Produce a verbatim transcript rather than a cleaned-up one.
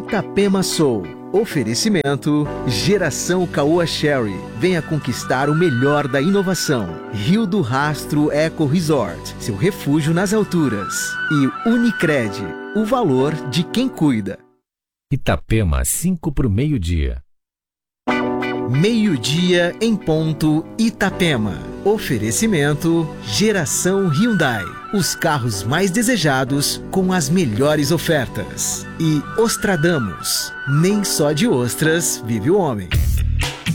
Itapema Soul. Oferecimento Geração Caoa Sherry. Venha conquistar o melhor da inovação. Rio do Rastro Eco Resort. Seu refúgio nas alturas. E Unicred. O valor de quem cuida. Itapema, cinco para o meio-dia. Meio-dia em ponto, Itapema. Oferecimento Geração Hyundai. Os carros mais desejados com as melhores ofertas. E Ostradamus. Nem só de ostras vive o homem.